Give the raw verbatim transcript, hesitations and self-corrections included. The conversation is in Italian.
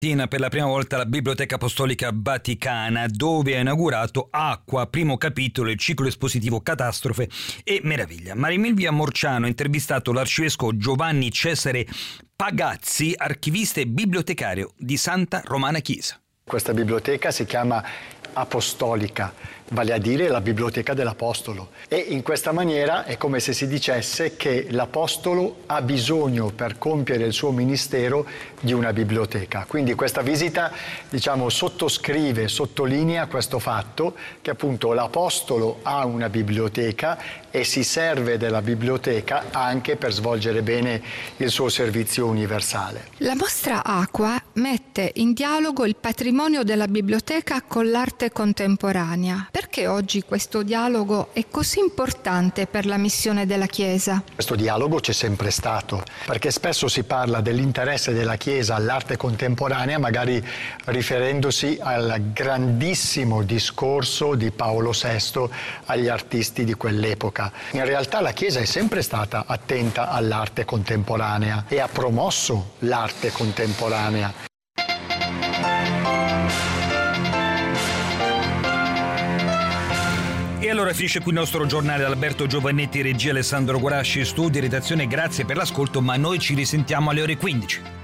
Per la prima volta la Biblioteca Apostolica Vaticana, dove ha inaugurato Acqua, primo capitolo, il ciclo espositivo Catastrofe e Meraviglia. Maria Milvia Morciano ha intervistato l'arcivescovo Giovanni Cesare Pagazzi, archivista e bibliotecario di Santa Romana Chiesa. Questa biblioteca si chiama apostolica, vale a dire la biblioteca dell'apostolo, e in questa maniera è come se si dicesse che l'apostolo ha bisogno per compiere il suo ministero di una biblioteca. Quindi questa visita, diciamo, sottoscrive, sottolinea questo fatto che appunto l'apostolo ha una biblioteca e si serve della biblioteca anche per svolgere bene il suo servizio universale. La mostra Acqua mette in dialogo il patrimonio della biblioteca con l'arte contemporanea. Perché oggi questo dialogo è così importante per la missione della Chiesa? Questo dialogo c'è sempre stato, perché spesso si parla dell'interesse della Chiesa all'arte contemporanea, magari riferendosi al grandissimo discorso di Paolo sesto agli artisti di quell'epoca. In realtà la Chiesa è sempre stata attenta all'arte contemporanea e ha promosso l'arte contemporanea. E allora finisce qui il nostro giornale. Alberto Giovannetti, regia Alessandro Guarasci, studio e redazione. Grazie per l'ascolto, ma noi ci risentiamo alle ore quindici.